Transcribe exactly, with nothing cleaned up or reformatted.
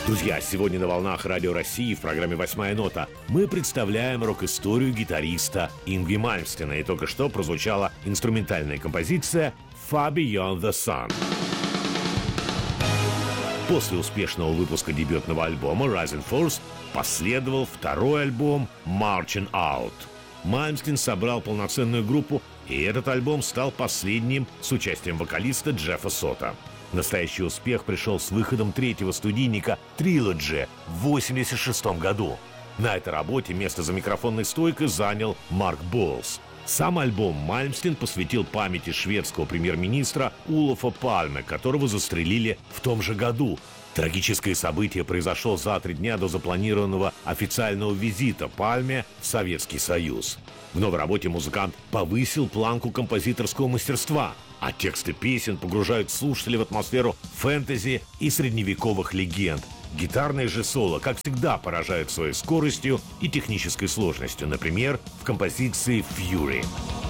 Друзья, сегодня на волнах Радио России в программе «Восьмая нота» мы представляем рок-историю гитариста Йнгви Мальмстена. И только что прозвучала инструментальная композиция «Far Beyond the Sun». После успешного выпуска дебютного альбома «Rising Force» последовал второй альбом «Marching Out». Мальмстен собрал полноценную группу, и этот альбом стал последним с участием вокалиста Джеффа Сота. Настоящий успех пришел с выходом третьего студийника «Trilogy» в восемьдесят шестом году. На этой работе место за микрофонной стойкой занял Марк Болс. Сам альбом Мальмстен посвятил памяти шведского премьер-министра Улофа Пальме, которого застрелили в том же году. Трагическое событие произошло за три дня до запланированного официального визита Пальме в Советский Союз. В новой работе музыкант повысил планку композиторского мастерства, а тексты песен погружают слушателей в атмосферу фэнтези и средневековых легенд. Гитарные же соло, как всегда, поражают своей скоростью и технической сложностью, например, в композиции «Fury».